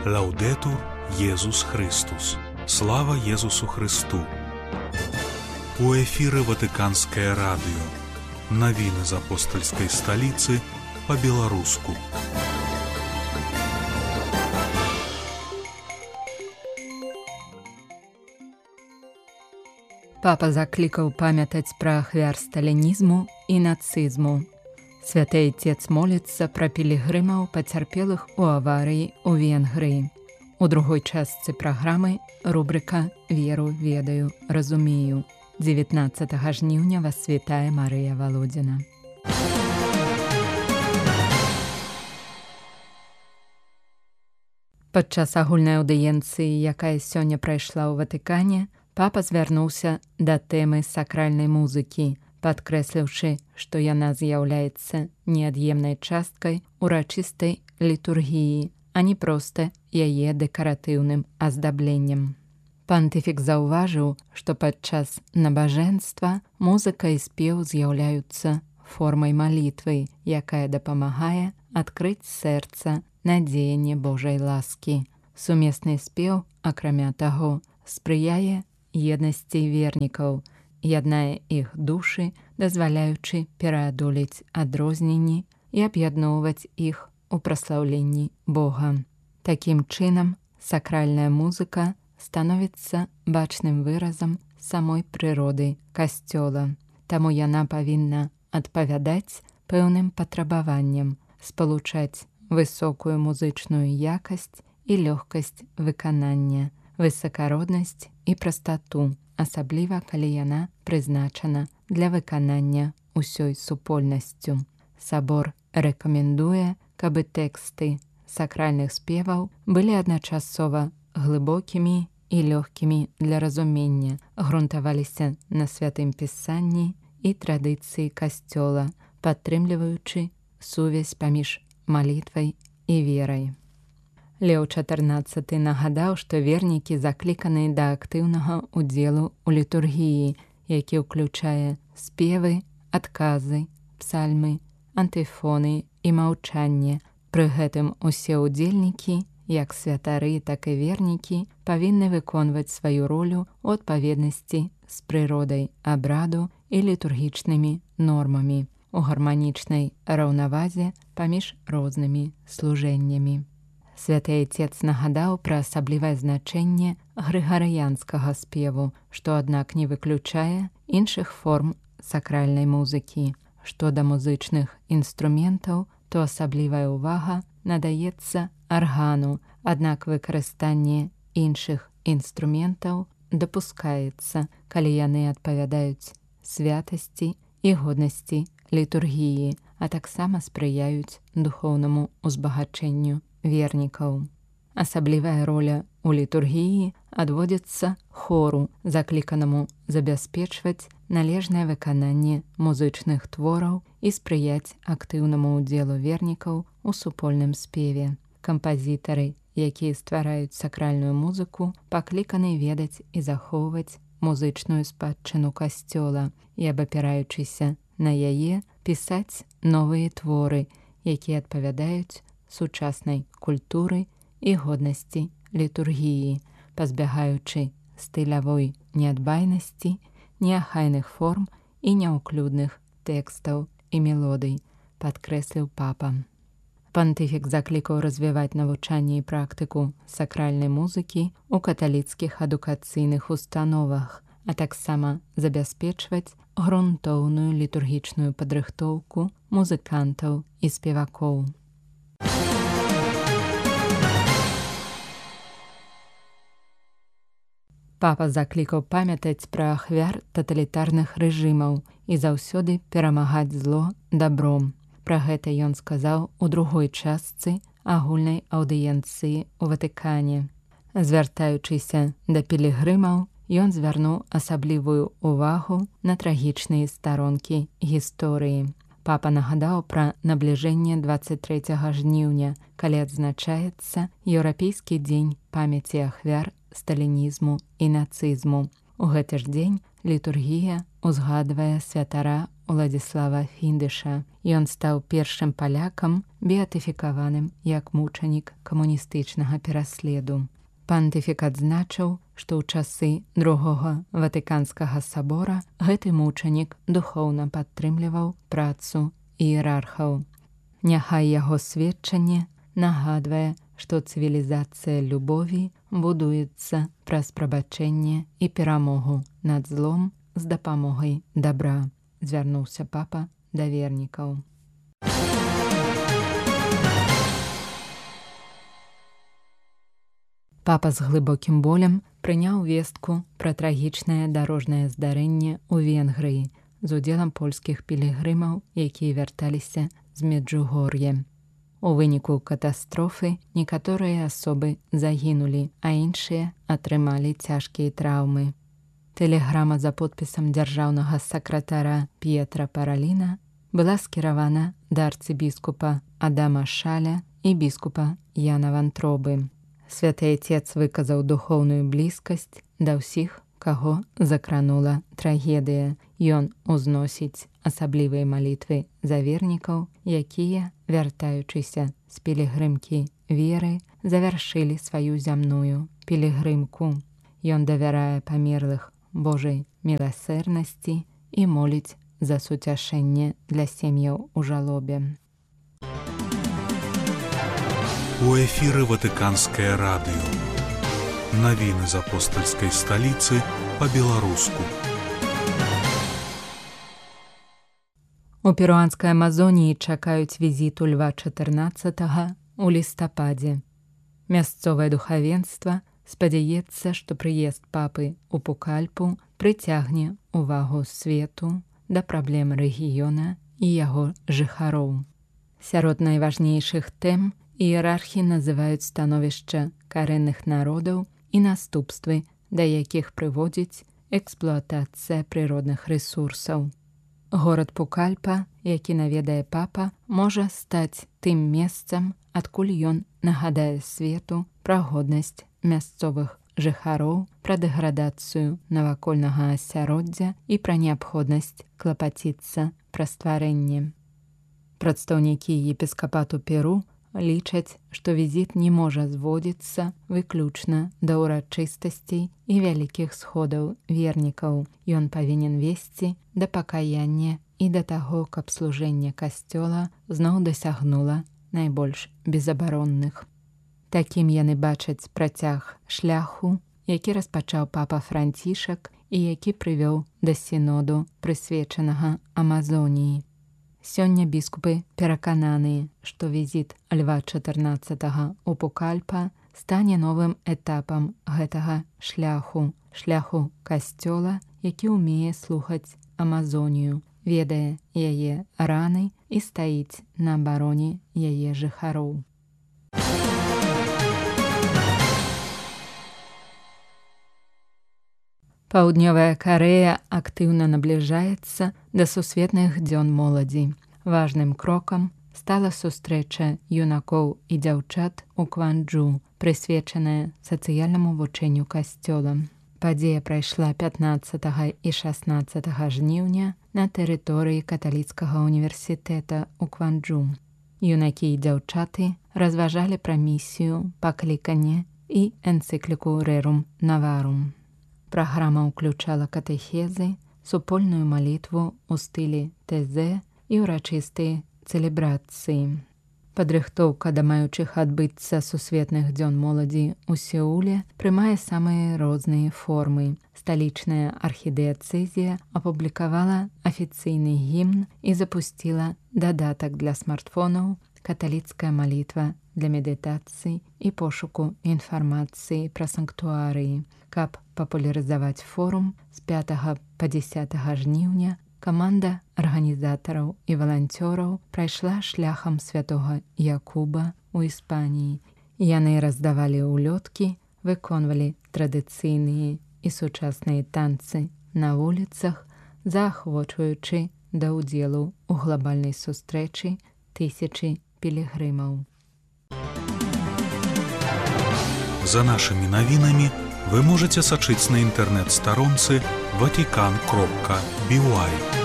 Лаўдетур Єсус Христус. Слава Єсусу Христу. У эфіры Ватыканскае радыё. Навіны з апостальскай сталіцы па-беларуску. Папа заклікаў памятаць пра ахвяр сталінізму і нацызму. Святы Отец моліцца пра пілігрымаў, пацярпелых у аварыі ў Венгрыі. У другой частцы праграмы рубрика «Веру, ведаю, разумею». 19 жніўня вас вітае Марыя Володіна. Падчас агульнай аўдыенцыі, якая сёння прайшла ў Ватыкане, папа звярнуўся да тэмы сакральнай музыкі, падкрэсліўшы, што яна з'яўляецца неад'емнай часткай урачыстай літургіі, а не проста яе дэкаратыўным аздабленнем. Пантыфік заўважыў, што падчас набажэнства музыка і спеў з'яўляюцца формай малітвы, якая дапамагае адкрыць сэрца на дзеянне Божай ласкі. Сумесны спеў, акрамя таго, спрыяе еднасці вернікаў, яднае іх душы, дазваляючы пераадолець адрозненні і аб'ядноўваць іх у праслаўленні Бога. Такім чынам, сакральная музыка становіцца бачным выразам самой прыроды касцёла, таму яна павінна адпавядаць пэўным патрабаванням, спалучаць высокую музычную якасць і лёгкасць выканання, высакароднасць і прастату, асабліва калі яна прызначана для выканання ўсёй супольнасцю. Сабор рэкамендуе, каб тэксты сакральных спеваў былі адначасова глыбокімі і лёгкімі для разумення, грунтаваліся на святым пісанні і традыцыі касцёла, падтрымліваючы сувязь паміж малітвай і верай. Леў XIV нагадаў, што вернікі закліканы да актыўнага ўдзелу ў літургіі, які ўключае спевы, адказы, псальмы, антыфоны і маўчанне. Пры гэтым усе ўдзельнікі, як святары, так і вернікі, павінны выконваць сваю ролю ў адпаведнасці з прыродай абраду і літургічнымі нормамі, у гарманічнай раўнавазе паміж рознымі служэннямі. Святы Отец нагадаў пра асаблівае значэнне грыгарыянскага спеву, што, аднак, не выключае іншых форм сакральнай музыкі. Што да музычных інструментаў, то асаблівая ўвага надаецца аргану, аднак выкарыстанне іншых інструментаў дапускаецца, калі яны адпавядаюць святасці і годнасці літургіі, а таксама спрыяюць духоўнаму узбагачэнню вернікаў. Асаблівая роля ў літургіі адводзіцца хору, закліканаму забяспечваць належнае выкананне музычных твораў і спрыяць актыўнаму ўдзелу вернікаў у супольным спеве. Кампазітары, якія ствараюць сакральную музыку, пакліканы ведаць і захоўваць музычную спадчыну касцёла і, абапіраючыся на яе, пісаць новыя творы, якія адпавядаюць сучаснай культуры і годнасці літургіі, пазбягаючы стылявой неадбайнасці, неахайных форм і няўклюдных тэкстаў і мелодый, падкрэсліў папа. Пантыфік заклікаў развіваць навучанне і практыку сакральнай музыкі ў каталіцкіх адукацыйных установах, а таксама забяспечваць грунтоўную літургічную падрыхтоўку музыкантаў і спевакоў. Папа заклікаў памятаць пра ахвяр таталітарных рэжымаў і заўсёды перамагаць зло дабром. Пра гэта ён сказаў у другой частцы агульнай аўдыенцыі ў Ватыкане. Звяртаючыся да пілігрымаў, ён звярнуў асаблівую ўвагу на трагічныя старонкі гісторыі. Папа нагадаў пра набліжэнне 23 жніўня, калі адзначаецца Еўрапейскі дзень памяці ахвяр сталінізму і нацызму. У гэты ж дзень літургія ўзгадвае святара Уладзіслава Фіндыша. Ён стаў першым палякам, беатыфікаваным як мучанік камуністычнага пераследу. Пантыфік адзначыў, што ў часы Другога Ватыканскага сабора гэты мучанік духоўна падтрымліваў працу іерархаў. Няхай яго сведчанне нагадвае, што цывілізацыя любові будуецца праз прабачэнне і перамогу над злом з дапамогай дабра, звярнуўся папа да вернікаў. Папа з глыбокім болем прыняў вестку пра трагічнае дарожнае здарэнне ў Венгрыі з удзелам польскіх пілігрымаў, якія вярталіся з Меджугор'я. У выніку катастрофы некаторыя асобы загінулі, а іншыя атрымалі цяжкія траўмы. Тэлеграма за подпісам дзяржаўнага сакратара П'етра Параліна была скіравана да арцыбіскупа Адама Шаля і біскупа Яна Вантробы. Святы Отец выказаў духоўную блізкасць да ўсіх, каго закранула трагедыя. Ён узносіць асаблівыя малітвы за вернікаў, якія, вяртаючыся з пілігрымкі веры, завяршылі сваю зямную пілігрымку. Ён давярае памерлых Божай міласэрнасці і моліць за суцяшэнне для сем'яў у жалобе. У эфіры Ватыканскае радыё. Навіны з апостальскай сталіцы па-беларуску. У перуанскай Амазоніі чакаюць візіту Льва XIV у лістападзе. Мясцовае духавенства спадзяецца, што прыезд папы ў Пукальпу прыцягне увагу свету да праблем рэгіёна і яго жыхароў. Сярод найважнейшых тэм іерархі называюць становішча карэнных народаў і наступствы, да якіх прыводзіць эксплуатацыя прыродных рэсурсаў. Горад Пукальпа, які наведае папа, можа стаць тым месцам, адкуль ён нагадае свету пра годнасць мясцовых жыхароў, пра дэградацыю навакольнага асяроддзя і пра неабходнасць клапаціцца пра стварэнне. Прадстаўнікі епіскапату Перу лічаць, што візіт не можа зводзіцца выключна да ўрачыстасцей і вялікіх сходаў вернікаў. Ён павінен весці да пакаяння і да таго, каб служэнне касцёла зноў дасягнула найбольш безабаронных. Такім яны бачаць працяг шляху, які распачаў папа Францішак і які прывёў да сіноду, прысвечанага Амазоніі. Сёння біскупы перакананыя, што візіт Льва XIV у Пукальпа стане новым этапам гэтага шляху касцёла, які ўмее слухаць Амазонію, ведае яе раны і стаіць на абароне яе жыхароў. Паўднёвая Карэя актыўна набліжаецца да сусветных дзён моладзі. Важным крокам стала сустрэча юнакоў і дзяўчат у Кванджу, прысвечаная сацыяльнаму вучэнню касцёла. Падзея прайшла 15 і 16 жніўня на тэрыторыі каталіцкага універсітэта ў Кванджу. Юнакі і дзяўчаты разважалі пра місію, пакліканне і энцыкліку Рерум Наварум. Праграма ўключала катэхезы, супольную малітву ў стылі тэзэ і ўрачыстыя цэлебрацыі. Падрыхтоўка да маючых адбыцца сусветных дзён моладзі ў Сеуле прымае самыя розныя формы. Сталічная архідыяцэзія апублікавала афіцыйны гімн і запусціла дадатак для смартфонаў «Каталіцкая малітва» для медытацыі і пошуку інфармацыі пра санктуарыі. Каб папулярызаваць форум, з 5 па 10 жніўня каманда арганізатараў і валанцёраў прайшла шляхам святога Якуба ў Іспаніі. Яны раздавалі ўлёткі, выконвалі традыцыйныя і сучасныя танцы на вуліцах, заахвочваючы да ўдзелу ў глабальнай сустрэчы тысячы пілігрымаў. За нашымі навінамі вы можете сачыць на інтэрнэт-старонцы vatican.by.